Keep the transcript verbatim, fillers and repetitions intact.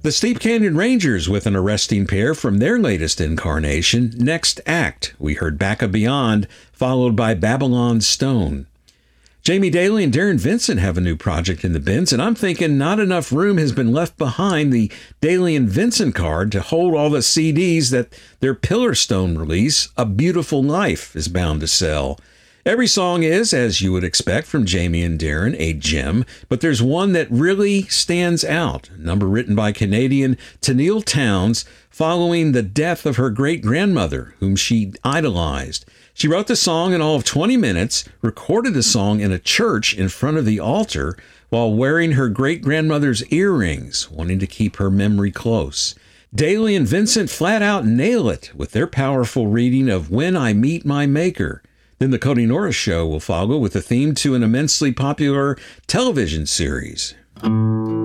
The Steep Canyon Rangers with an arresting pair from their latest incarnation, Next Act. We heard Back of Beyond, followed by Babylon Stone. Jamie Daly and Darren Vincent have a new project in the bins, and I'm thinking not enough room has been left behind the Daly and Vincent card to hold all the C Ds that their Pillar Stone release, A Beautiful Life, is bound to sell. Every song is, as you would expect from Jamie and Darren, a gem, but there's one that really stands out. A number written by Canadian Tennille Townes following the death of her great-grandmother, whom she idolized. She wrote the song in all of twenty minutes, recorded the song in a church in front of the altar while wearing her great-grandmother's earrings, wanting to keep her memory close. Daly and Vincent flat out nail it with their powerful reading of When I Meet My Maker. Then the Cody Norris Show will follow with a theme to an immensely popular television series.